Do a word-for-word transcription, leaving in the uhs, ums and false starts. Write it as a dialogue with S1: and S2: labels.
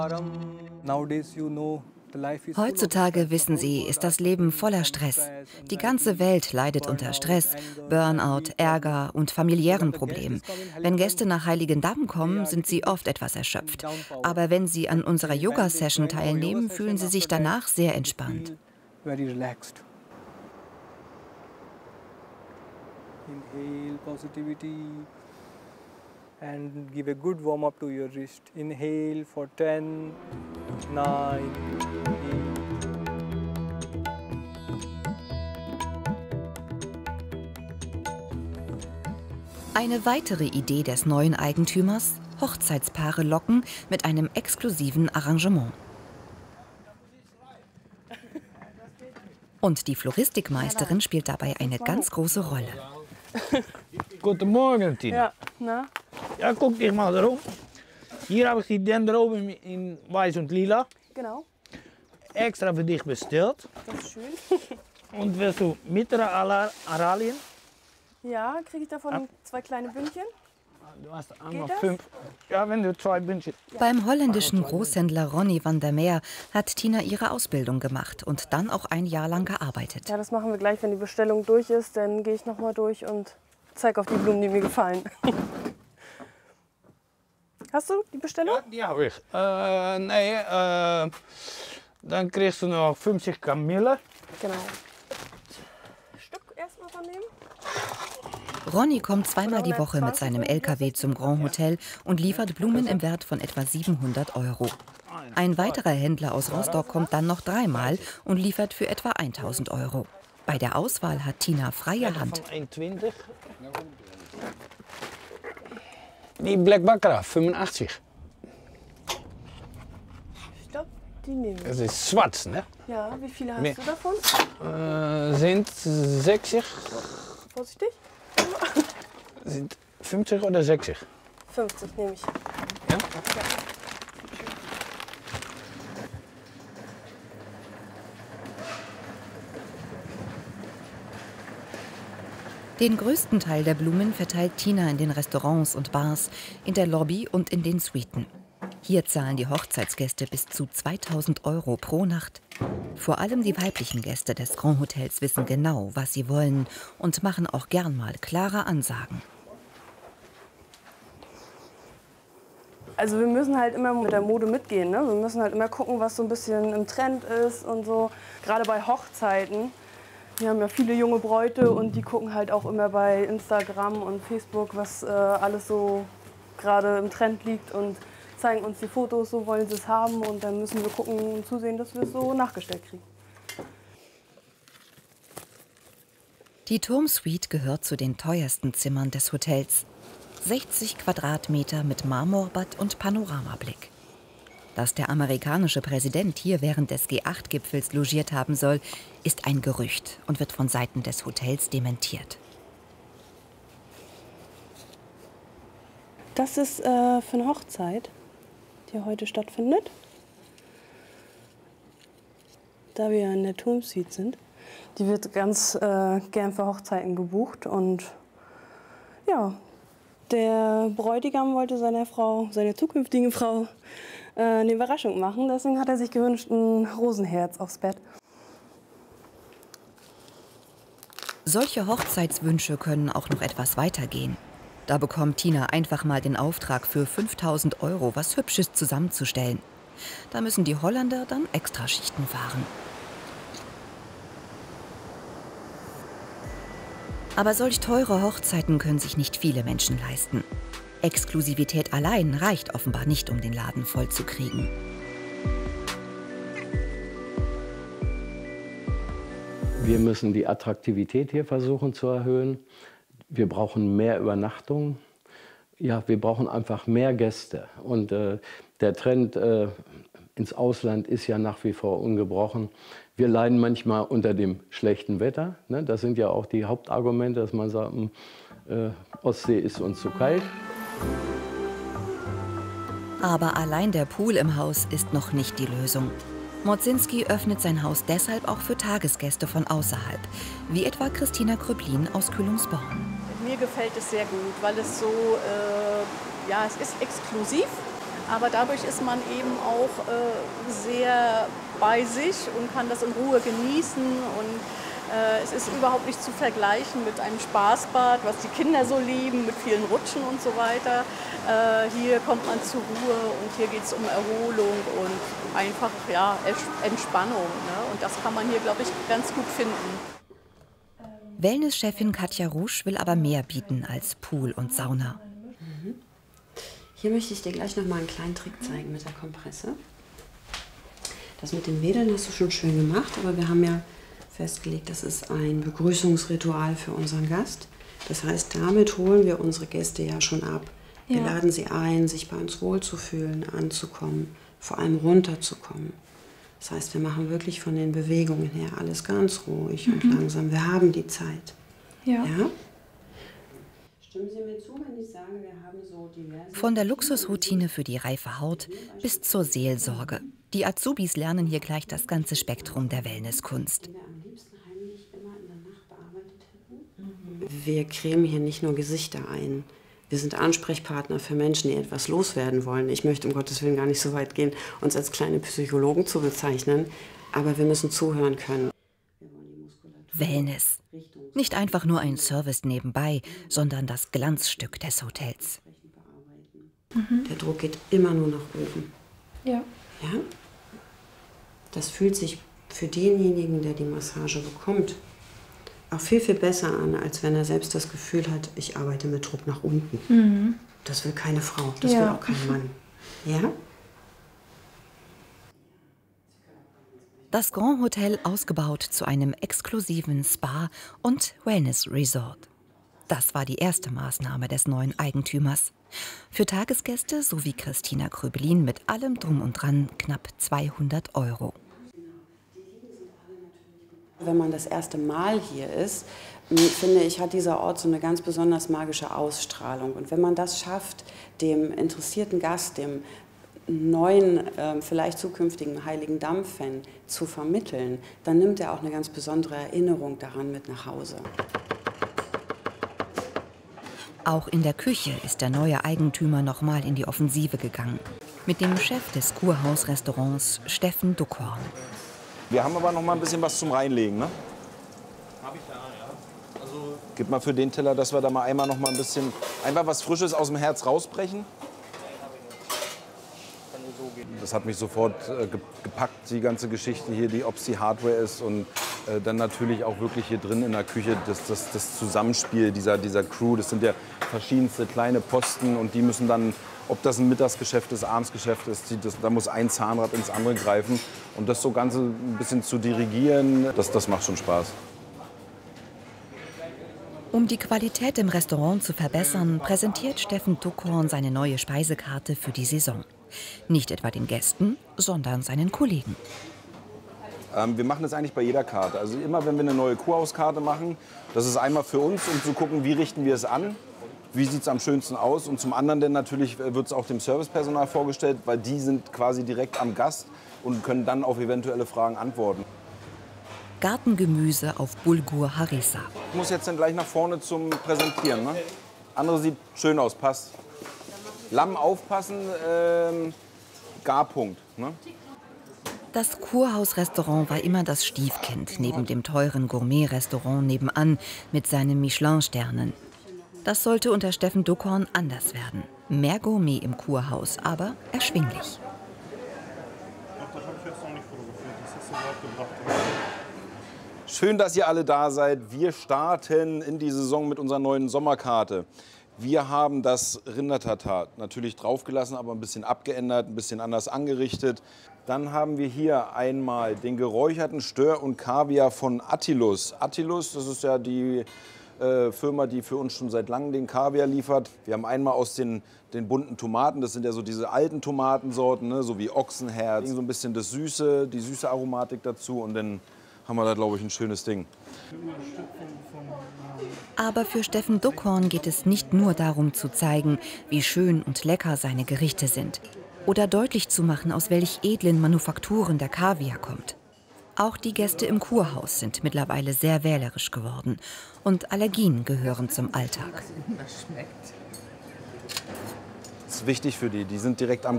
S1: Heutzutage, wissen Sie, ist das Leben voller Stress. Die ganze Welt leidet unter Stress, Burnout, Ärger und familiären Problemen. Wenn Gäste nach Heiligendamm kommen, sind sie oft etwas erschöpft. Aber wenn sie an unserer Yoga-Session teilnehmen, fühlen sie sich danach sehr entspannt.
S2: Inhale positivity and give a good warm up to your wrist. Inhale for ten, nine, eight.
S1: Eine weitere Idee des neuen Eigentümers: Hochzeitspaare locken mit einem exklusiven Arrangement. Und die Floristikmeisterin spielt dabei eine ganz große Rolle.
S3: Guten Morgen, Tina.
S4: Ja, na?
S3: Ja, guck dich mal darum. Hier habe ich die Dendroben in weiß und lila.
S4: Genau.
S3: Extra für dich bestellt.
S4: Das ist schön.
S3: Und willst du mittlere Aralien?
S4: Ja, kriege ich davon Ab. zwei kleine Bündchen?
S3: Du hast einmal fünf. Ja, wenn du zwei Bündchen.
S1: Beim holländischen Großhändler Ronnie van der Meer hat Tina ihre Ausbildung gemacht und dann auch ein Jahr lang gearbeitet.
S4: Ja, das machen wir gleich, wenn die Bestellung durch ist. Dann gehe ich noch mal durch und zeige auf die Blumen, die mir gefallen. Hast du die Bestellung?
S3: Ja, die habe ich. Äh, nee, äh, dann kriegst du noch fünfzig Kamille.
S4: Genau. Stück erstmal von dem.
S1: Ronnie kommt zweimal die Woche mit seinem L K W zum Grand Hotel und liefert Blumen im Wert von etwa siebenhundert Euro. Ein weiterer Händler aus Rostock kommt dann noch dreimal und liefert für etwa tausend Euro. Bei der Auswahl hat Tina freie Hand.
S3: Die Black Baccarat, fünfundachtzig.
S4: Ich glaube, die nehmen wir.
S3: Das ist schwarz, ne?
S4: Ja, wie viele hast
S3: Mehr.
S4: du davon?
S3: Äh, sind sechzig.
S4: Vorsichtig.
S3: Sind fünfzig oder sechzig?
S4: fünfzig nehme ich.
S3: Ja?
S4: Ja.
S1: Den größten Teil der Blumen verteilt Tina in den Restaurants und Bars, in der Lobby und in den Suiten. Hier zahlen die Hochzeitsgäste bis zu zweitausend Euro pro Nacht. Vor allem die weiblichen Gäste des Grand Hotels wissen genau, was sie wollen und machen auch gern mal klare Ansagen.
S4: Also wir müssen halt immer mit der Mode mitgehen, ne? Wir müssen halt immer gucken, was so ein bisschen im Trend ist und so. Gerade bei Hochzeiten. Wir haben ja viele junge Bräute und die gucken halt auch immer bei Instagram und Facebook, was äh, alles so gerade im Trend liegt und zeigen uns die Fotos, so wollen sie es haben und dann müssen wir gucken und zusehen, dass wir es so nachgestellt kriegen.
S1: Die Turmsuite gehört zu den teuersten Zimmern des Hotels. sechzig Quadratmeter mit Marmorbad und Panoramablick. Dass der amerikanische Präsident hier während des G acht Gipfels logiert haben soll, ist ein Gerücht und wird von Seiten des Hotels dementiert.
S4: Das ist äh, für eine Hochzeit, die heute stattfindet. Da wir in der Turmsuite sind. Die wird ganz äh, gern für Hochzeiten gebucht und ja, der Bräutigam wollte seiner Frau, seiner zukünftigen Frau, äh, eine Überraschung machen. Deswegen hat er sich gewünscht, ein Rosenherz aufs Bett.
S1: Solche Hochzeitswünsche können auch noch etwas weitergehen. Da bekommt Tina einfach mal den Auftrag für fünftausend Euro, was Hübsches zusammenzustellen. Da müssen die Holländer dann Extraschichten fahren. Aber solch teure Hochzeiten können sich nicht viele Menschen leisten. Exklusivität allein reicht offenbar nicht, um den Laden voll zu kriegen.
S5: Wir müssen die Attraktivität hier versuchen zu erhöhen. Wir brauchen mehr Übernachtungen. Ja, wir brauchen einfach mehr Gäste. Und äh, der Trend äh, ins Ausland ist ja nach wie vor ungebrochen. Wir leiden manchmal unter dem schlechten Wetter. Ne? Das sind ja auch die Hauptargumente, dass man sagt, äh, Ostsee ist uns zu kalt.
S1: Aber allein der Pool im Haus ist noch nicht die Lösung. Modzinski öffnet sein Haus deshalb auch für Tagesgäste von außerhalb, wie etwa Christina Kröblin aus Kühlungsborn.
S6: Mir gefällt es sehr gut, weil es so, äh, ja, es ist exklusiv Aber dadurch ist man eben auch äh, sehr bei sich und kann das in Ruhe genießen. Und äh, es ist überhaupt nicht zu vergleichen mit einem Spaßbad, was die Kinder so lieben, mit vielen Rutschen und so weiter. Äh, hier kommt man zur Ruhe und hier geht es um Erholung und einfach ja, Entspannung. Ne? Und das kann man hier, glaube ich, ganz gut finden.
S1: Wellnesschefin Katja Rusch will aber mehr bieten als Pool und Sauna.
S7: Mhm. Hier möchte ich dir gleich noch mal einen kleinen Trick zeigen mit der Kompresse. Das mit den Wedeln hast du schon schön gemacht, aber wir haben ja festgelegt, das ist ein Begrüßungsritual für unseren Gast. Das heißt, damit holen wir unsere Gäste ja schon ab. Wir ja. laden sie ein, sich bei uns wohlzufühlen, anzukommen, vor allem runterzukommen. Das heißt, wir machen wirklich von den Bewegungen her alles ganz ruhig mhm. und langsam. Wir haben die Zeit. Ja. ja? Stimmen Sie mir zu, wenn ich sage, wir haben so diverse...
S1: Von der Luxusroutine für die reife Haut bis zur Seelsorge. Die Azubis lernen hier gleich das ganze Spektrum der Wellnesskunst.
S7: Wir cremen hier nicht nur Gesichter ein. Wir sind Ansprechpartner für Menschen, die etwas loswerden wollen. Ich möchte um Gottes Willen gar nicht so weit gehen, uns als kleine Psychologen zu bezeichnen. Aber wir müssen zuhören können.
S1: Wellness. Nicht einfach nur ein Service nebenbei, sondern das Glanzstück des Hotels.
S7: Mhm. Der Druck geht immer nur nach oben.
S8: Ja.
S7: Ja? Das fühlt sich für denjenigen, der die Massage bekommt, auch viel, viel besser an, als wenn er selbst das Gefühl hat, ich arbeite mit Druck nach unten. Mhm. Das will keine Frau, das ja. will auch kein Mann. Ja?
S1: Das Grand Hotel ausgebaut zu einem exklusiven Spa- und Wellness-Resort. Das war die erste Maßnahme des neuen Eigentümers. Für Tagesgäste sowie Christina Kröbelin mit allem Drum und Dran knapp zweihundert Euro.
S7: Wenn man das erste Mal hier ist, finde ich, hat dieser Ort so eine ganz besonders magische Ausstrahlung. Und wenn man das schafft, dem interessierten Gast, dem neuen, äh, vielleicht zukünftigen Heiligen Damm-Fan zu vermitteln, dann nimmt er auch eine ganz besondere Erinnerung daran mit nach Hause.
S1: Auch in der Küche ist der neue Eigentümer noch mal in die Offensive gegangen. Mit dem Chef des Kurhaus-Restaurants, Steffen Duckhorn.
S9: Wir haben aber noch mal ein bisschen was zum Reinlegen, ne? Hab ich da, ja. Also gib mal für den Teller, dass wir da mal einmal noch mal ein bisschen, einfach was Frisches aus dem Herz rausbrechen. Das hat mich sofort äh, gepackt, die ganze Geschichte hier, die, ob es die Hardware ist und äh, dann natürlich auch wirklich hier drin in der Küche das, das, das Zusammenspiel dieser, dieser Crew. Das sind ja verschiedenste kleine Posten und die müssen dann, ob das ein Mittagsgeschäft ist, Abendsgeschäft ist, die, das, da muss ein Zahnrad ins andere greifen. Und das so Ganze ein bisschen zu dirigieren, das, das macht schon Spaß.
S1: Um die Qualität im Restaurant zu verbessern, präsentiert Steffen Duckhorn seine neue Speisekarte für die Saison. Nicht etwa den Gästen, sondern seinen Kollegen.
S9: Ähm, wir machen das eigentlich bei jeder Karte. Also immer, wenn wir eine neue Kurhauskarte machen, das ist einmal für uns, um zu gucken, wie richten wir es an, wie sieht es am schönsten aus. Und zum anderen dann natürlich wird es auch dem Servicepersonal vorgestellt, weil die sind quasi direkt am Gast und können dann auf eventuelle Fragen antworten.
S1: Gartengemüse auf Bulgur Harissa.
S9: Ich muss jetzt dann gleich nach vorne zum Präsentieren. Ne? Andere sieht schön aus, passt. Lamm aufpassen, ähm, Garpunkt. Ne?
S1: Das Kurhaus-Restaurant war immer das Stiefkind neben dem teuren Gourmet-Restaurant nebenan mit seinen Michelin-Sternen. Das sollte unter Steffen Duckhorn anders werden. Mehr Gourmet im Kurhaus, aber erschwinglich.
S9: Schön, dass ihr alle da seid. Wir starten in die Saison mit unserer neuen Sommerkarte. Wir haben das Rindertatar natürlich draufgelassen, aber ein bisschen abgeändert, ein bisschen anders angerichtet. Dann haben wir hier einmal den geräucherten Stör und Kaviar von Attilus. Attilus, das ist ja die äh, Firma, die für uns schon seit langem den Kaviar liefert. Wir haben einmal aus den, den bunten Tomaten, das sind ja so diese alten Tomatensorten, ne, so wie Ochsenherz, so ein bisschen das Süße, die süße Aromatik dazu und dann haben wir da, glaube ich, ein schönes Ding.
S1: Aber für Steffen Duckhorn geht es nicht nur darum zu zeigen, wie schön und lecker seine Gerichte sind. Oder deutlich zu machen, aus welch edlen Manufakturen der Kaviar kommt. Auch die Gäste im Kurhaus sind mittlerweile sehr wählerisch geworden. Und Allergien gehören zum Alltag.
S9: Das ist wichtig für die. Die sind direkt am